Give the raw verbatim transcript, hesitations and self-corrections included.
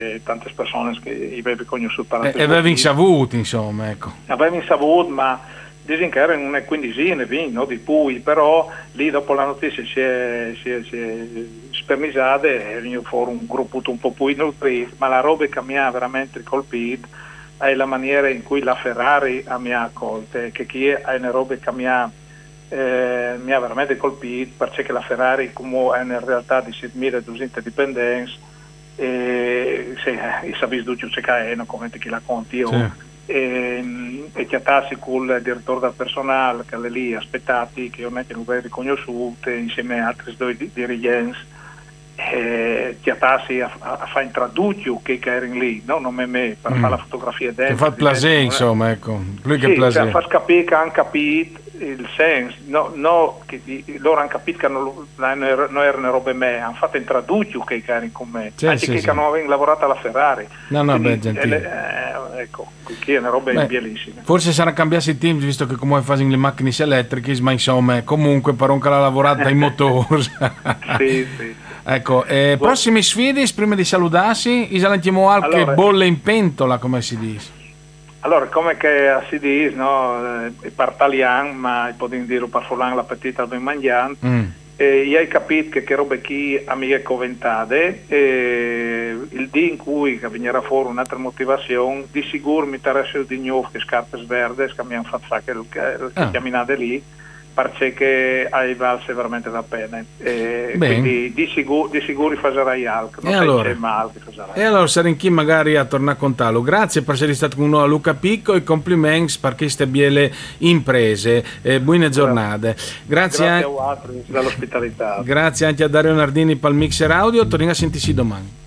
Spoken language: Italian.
tante persone che avevi conosciuto e eh, avevi saputo, insomma, ecco. Avevi saputo, ma dicono che erano una quindicina no, di Pui, però lì dopo la notizia si è, si è, si è spermisata e è venuto fuori un gruppo un po' più nutrito, ma la roba che mi ha veramente colpito è la maniera in cui la Ferrari mi ha accolto, che chi è una roba che mi ha, eh, mi ha veramente colpito, perché la Ferrari come è in realtà di settemiladuecento dipendenze, e se i sapete tutti che è, come chi la conti io, sì. E, e chiatarsi con il direttore del personale che è lì aspettati, che non è che non è riconosciuto insieme a altri due dirigenti, e chiatarsi a, a, a fare in tradutto che erano lì, no? Non me, me per mm. fare la fotografia dentro. Che fa plaisir, insomma, ecco. Lui sì, che plaisir. Cioè, fa capire che hanno capito il senso, no, no, che loro hanno capito che non, non erano robe me, hanno fatto in tradutto che erano con me, sì, anche sì, che sì. hanno lavorato alla Ferrari. No, no, quindi, beh, gentile. Eh, ecco, qui è una roba beh, bellissima. Forse saranno cambiati i team, visto che come fanno le macchine elettriche, ma insomma, comunque per un che l'ha lavorata in motori. Sì, sì. Ecco, eh, prossime sfide, prima di salutarsi, isalentiamo anche allora, bolle in pentola, come si dice. Allora, come che si dice, no, eh, per italiano, ma potremmo dire per fulano la petita ben mangiante, mm. eh, io ho capito che che robe qui a me commentate, eh, il dì in cui venirà fuori un'altra motivazione, di sicuro mi interessa di nuovo che scarpe verde, che mi hanno fatto fare che, che ah. camminate lì, perché hai valse veramente la pena, e quindi di sicuro, di sicuro farai altro, non e allora, mal e allora saremo chi magari a tornare a contarlo. Grazie per essere stato con noi a Luca Picco e complimenti per queste biele imprese, eh, buone giornate. Grazie, grazie a voi dall'ospitalità. Grazie anche a Dario Nardini per il mixer audio, torniamo a sentirci domani.